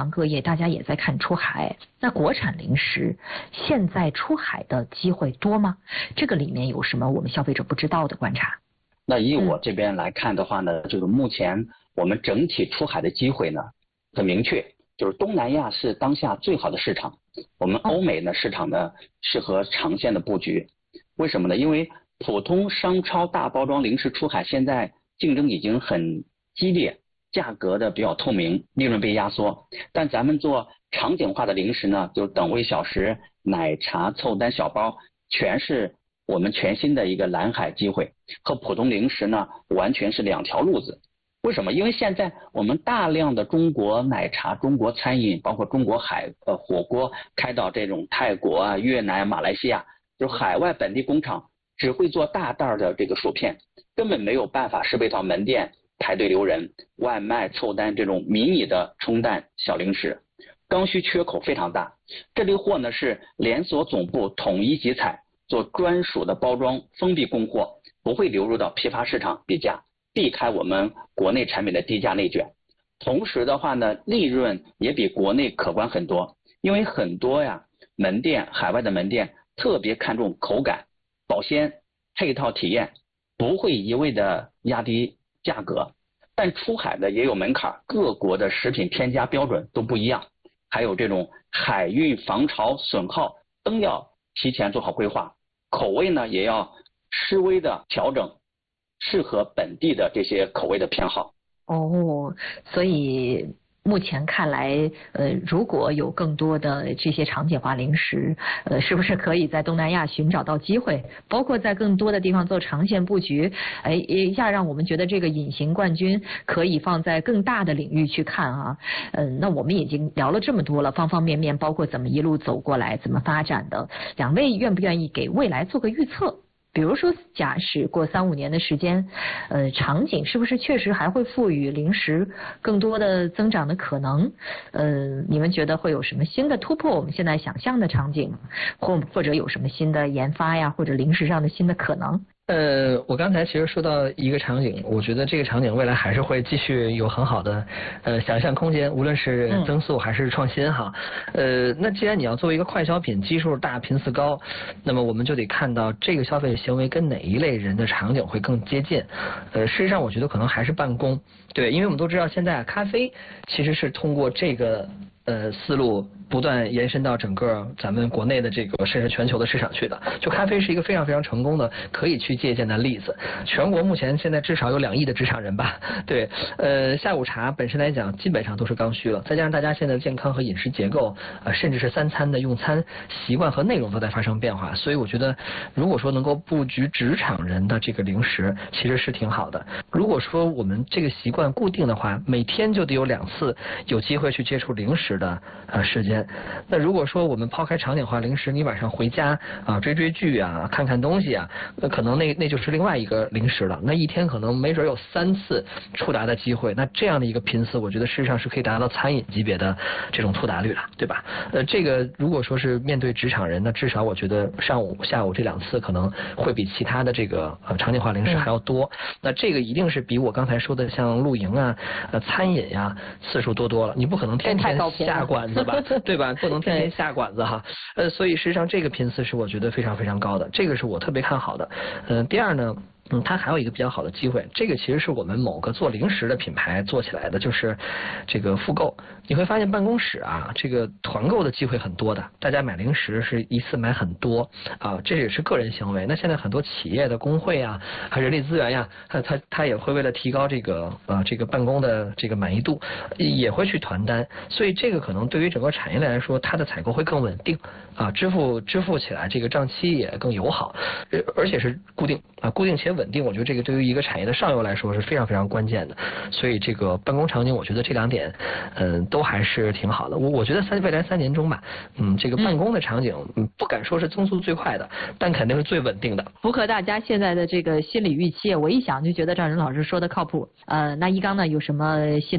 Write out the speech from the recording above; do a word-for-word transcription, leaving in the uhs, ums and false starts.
行各业大家也在看出海，那国产零食现在出海的机会多吗？这个里面有什么我们消费者不知道的观察？ 那以我这边来看的话呢，就是目前我们整体出海的机会呢很明确，就是东南亚是当下最好的市场，我们欧美呢市场呢适合长线的布局。为什么呢？因为普通商超大包装零食出海现在竞争已经很激烈，价格的比较透明，利润被压缩。但咱们做场景化的零食呢，就等位小食、奶茶、凑单小包，全是我们全新的一个蓝海机会，和普通零食呢完全是两条路子。为什么？因为现在我们大量的中国奶茶、中国餐饮，包括中国海呃火锅开到这种泰国啊、越南、马来西亚，就是海外本地工厂只会做大袋的这个薯片，根本没有办法设备到门店排队留人，外卖凑单这种迷你的冲淡小零食，刚需缺口非常大。这类货呢是连锁总部统一集采，做专属的包装，封闭供货，不会流入到批发市场比价，避开我们国内产品的低价内卷。同时的话呢，利润也比国内可观很多，因为很多呀门店海外的门店特别看重口感、保鲜、配套体验，不会一味的压低价格。但出海的也有门槛，各国的食品添加标准都不一样，还有这种海运防潮损耗都要提前做好规划，口味呢也要稍微的调整，适合本地的这些口味的偏好。 哦，所以目前看来，呃，如果有更多的这些场景化零食，呃，是不是可以在东南亚寻找到机会，包括在更多的地方做长线布局？哎，一下让我们觉得这个隐形冠军可以放在更大的领域去看啊。嗯、呃，那我们已经聊了这么多了，方方面面，包括怎么一路走过来，怎么发展的，两位愿不愿意给未来做个预测？比如说，假使过三五年的时间，呃，场景是不是确实还会赋予零食更多的增长的可能？呃，你们觉得会有什么新的突破我们现在想象的场景，或或者有什么新的研发呀，或者零食上的新的可能？ 呃，我刚才其实说到一个场景，我觉得这个场景未来还是会继续有很好的呃想象空间，无论是增速还是创新哈。呃，那既然你要作为一个快消品，基数大、频次高，那么我们就得看到这个消费行为跟哪一类人的场景会更接近。呃，事实上我觉得可能还是办公，对，因为我们都知道现在咖啡其实是通过这个呃思路不断延伸到整个咱们国内的这个甚至全球的市场去的。就咖啡是一个非常非常成功的可以去借鉴的例子。全国目前现在至少有两亿的职场人吧，对，呃，下午茶本身来讲基本上都是刚需了，再加上大家现在的健康和饮食结构，呃，甚至是三餐的用餐习惯和内容都在发生变化，所以我觉得如果说能够布局职场人的这个零食，其实是挺好的。如果说我们这个习惯固定的话，每天就得有两次有机会去接触零食的呃时间。那如果说我们抛开场景化零食，你晚上回家啊追追剧啊看看东西啊，那可能那那就是另外一个零食了。那一天可能没准有三次触达的机会，那这样的一个频次，我觉得事实上是可以达到餐饮级别的这种触达率了，对吧？呃，这个如果说是面对职场人，那至少我觉得上午下午这两次可能会比其他的这个呃场景化零食还要多。嗯、那这个一定是比我刚才说的像露营啊、呃餐饮呀、啊、次数多多了。你不可能天天下馆子吧，对吧？不能天天下馆子哈。呃，所以实际上这个频次是我觉得非常非常高的，这个是我特别看好的。呃，第二呢。嗯，它还有一个比较好的机会，这个其实是我们某个做零食的品牌做起来的，就是这个复购。你会发现办公室啊，这个团购的机会很多的，大家买零食是一次买很多啊，这也是个人行为。那现在很多企业的工会啊，还人力资源呀、啊，它它它也会为了提高这个呃这个办公的这个满意度，也会去团单，所以这个可能对于整个产业来说，它的采购会更稳定啊，支付支付起来这个账期也更友好，而且是固定啊，固定且稳。稳定，我觉得这个对于一个产业的上游来说是非常非常关键的，所以这个办公场景，我觉得这两点，嗯，都还是挺好的。我我觉得三未来三年中吧，嗯，这个办公的场景，嗯，不敢说是增速最快的，但肯定是最稳定的。 符合大家现在的这个心理预期，我一想就觉得赵仁老师说的靠谱。呃，那一刚呢有什么新？